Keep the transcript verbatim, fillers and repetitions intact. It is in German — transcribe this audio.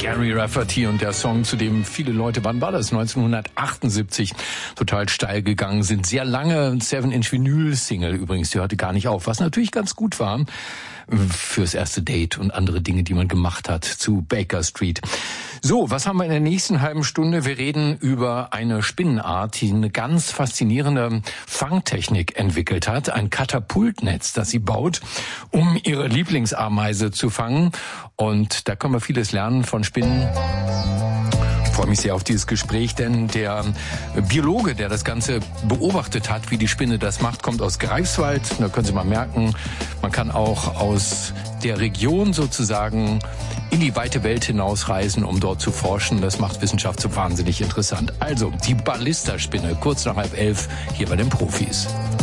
Gary Rafferty und der Song, zu dem viele Leute, wann war das? neunzehnhundertachtundsiebzig total steil gegangen sind. Sehr lange seven inch Vinyl-Single übrigens, die hörte gar nicht auf, was natürlich ganz gut war fürs erste Date und andere Dinge, die man gemacht hat zu Baker Street. So, was haben wir in der nächsten halben Stunde? Wir reden über eine Spinnenart, die eine ganz faszinierende Fangtechnik entwickelt hat. Ein Katapultnetz, das sie baut, um ihre Lieblingsameise zu fangen. Und da können wir vieles lernen von Spinnen. Ich freue mich sehr auf dieses Gespräch, denn der Biologe, der das Ganze beobachtet hat, wie die Spinne das macht, kommt aus Greifswald. Da können Sie mal merken, man kann auch aus der Region sozusagen in die weite Welt hinausreisen, um dort zu forschen. Das macht Wissenschaft so wahnsinnig interessant. Also, die Ballisterspinne, kurz nach halb elf, hier bei den Profis.